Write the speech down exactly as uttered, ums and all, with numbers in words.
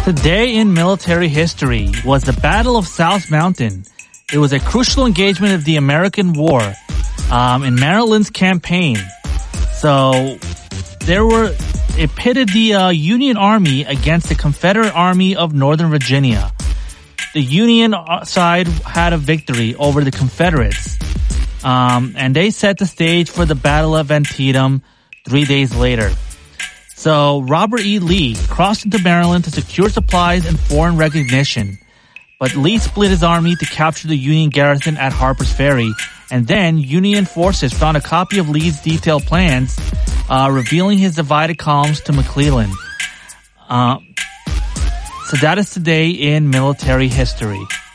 Today in military history was the Battle of South Mountain. It was a crucial engagement of the American War um, in Maryland's campaign. So there were it pitted the uh, Union Army against the Confederate Army of Northern Virginia. The Union side had a victory over the Confederates, um, and they set the stage for the Battle of Antietam three days later. So Robert E. Lee crossed into Maryland to secure supplies and foreign recognition. But Lee split his army to capture the Union garrison at Harper's Ferry. And then Union forces found a copy of Lee's detailed plans, uh, revealing his divided columns to McClellan. Uh, so that is today in military history.